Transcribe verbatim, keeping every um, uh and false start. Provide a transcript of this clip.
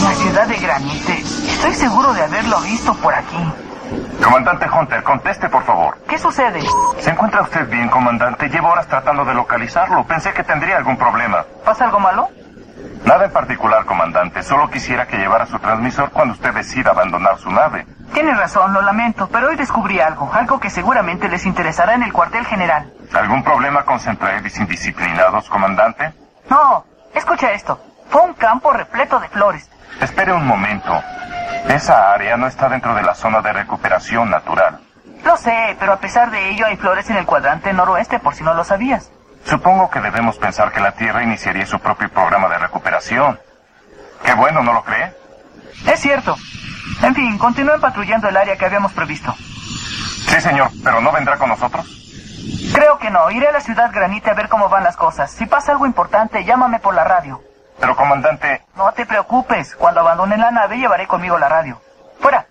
La ciudad de Granite. Estoy seguro de haberlo visto por aquí. Comandante Hunter, conteste, por favor. ¿Qué sucede? ¿Se encuentra usted bien, comandante? Llevo horas tratando de localizarlo. Pensé que tendría algún problema. ¿Pasa algo malo? Nada en particular, comandante. Solo quisiera que llevara su transmisor cuando usted decida abandonar su nave. Tiene razón, lo lamento, pero hoy descubrí algo. Algo que seguramente les interesará en el cuartel general. ¿Algún problema con Centraedis indisciplinados, comandante? No, escucha esto. Fue un campo repleto de flores. Espere un momento. Esa área no está dentro de la zona de recuperación natural. Lo sé, pero a pesar de ello hay flores en el cuadrante noroeste, por si no lo sabías. Supongo que debemos pensar que la Tierra iniciaría su propio programa de recuperación. Qué bueno, ¿no lo cree? Es cierto. En fin, continúen patrullando el área que habíamos previsto. Sí, señor, pero ¿no vendrá con nosotros? Creo que no. Iré a la ciudad Granite a ver cómo van las cosas. Si pasa algo importante, llámame por la radio. Pero, comandante... No te preocupes. Cuando abandone la nave, llevaré conmigo la radio. ¡Fuera!